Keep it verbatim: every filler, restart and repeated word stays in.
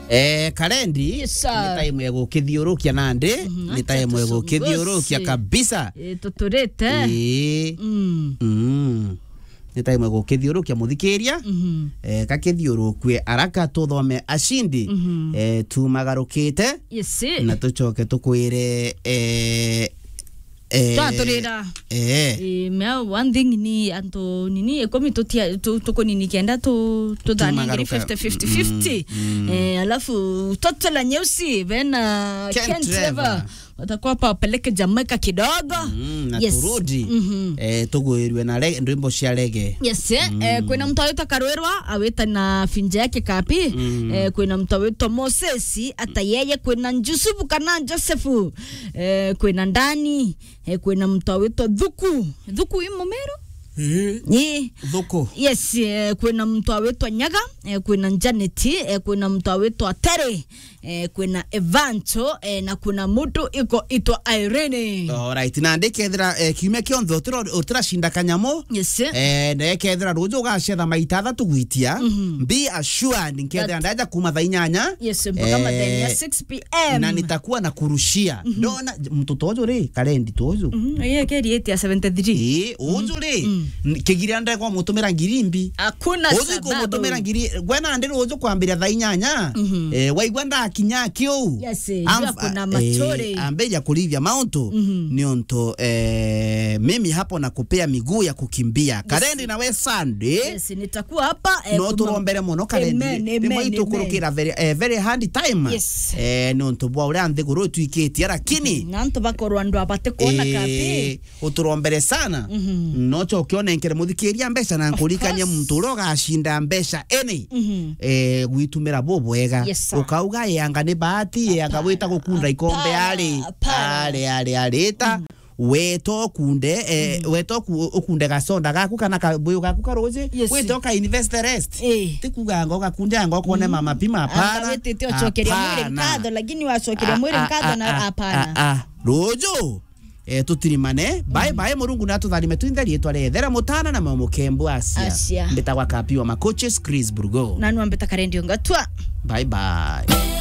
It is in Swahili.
Eh karendi Yes, ni time ya gukithiurukia nandi ni time ya gukithiurukia kabisa eh tuturete eh mm mm ni time ya gukithiurukia muthikiria eh kakithiurukwe araka tuthome ashindi eh tumagarukite yes na tucoke tukwire eh eh twaturira eh eh me one thing ni anto nini ekomi tutia tuko nini kenda tu tudhani fifty fifty fifty eh alafu toto la nyeusi bena Ken Trevor watakuwa pa peleke Jamaica kidogo mm, na yes. turudi mm -hmm. eh tugwirwe na ndimbo cia rege yes mm. eh kwina mtu awita Karwerwa awita na finje yake kapi mm. eh kwina mtu awita Moses ata yeye kwina Yusufu kana Josefu eh kwina ndani eh kwina mtu awita Dhuku Dhuku imomero Eh ni Dhuku yes eh, kwina mtu awitwa Nyaga eh, kwina Janet eh, kwina mtu awitwa Tere eh, kwina Evanto eh, na kuna mtu iko itwa Irene. Alright na ndikethira eh, kiume kionthe utira utira shinda kanyamo yes eh ndekethira rujo gacetha maita thatu gwitia mm -hmm. be assured nkethira ndaja kuma thaa inyanya yes mpaka eh, madeni ya six p m na nitakuwa na kurushia mm -hmm. ndona mtoto ujo ri karendi tojo mhm yeye keri eight ya seventy-three eh ujo ri mm -hmm. kigiria ndai kwa mutumira ngirimbi hakuna sababu ujo kwa mutumira ngiri gwena ndiri ujo kwambira thaa inyanya mm -hmm. eh waigwa ndakinya kiu yes Am, kuna machore eh, ambeja kulivya maunto mm -hmm. nionto eh, mimi hapo nakupea miguu ya kukimbia yes. Karendi na we Sunday yes nitakuwa hapa eh, no turombere mono Karendi ni mwitu kurukira very eh, very hard time yes. eh nionto bwa uri anthe guru tuiketi lakini mm -hmm. nanto bakorwa ndo abate kuona eh, kapi uturombere sana mm -hmm. no chokione nkere muthikiria mbeca na nkurikanye muntu rogashinda mbeca eni mm -hmm. eh gwitumira bobwega yes, ukauga yanga ni bahati yanga wita gukunda ikombe ari ari ari arita weto kunde eh mm. weto ukunde gasonda gaku kana kabuyu gaku karoje yes. weto ka invest the rest eh. tikuga ngoga kunde ngo kone mama pima hapana wewe tete ochokeria mwili mkado lakini wachokeria mwili mkado na hapana ah rojo eh tutirimane bye bye murungu na tutharime twinthari etware thera mutana na mamukembu asia mbeta kwa kapiwa ma coaches Chris Burgo nanu ambeta Karendi Ngatwa bye bye.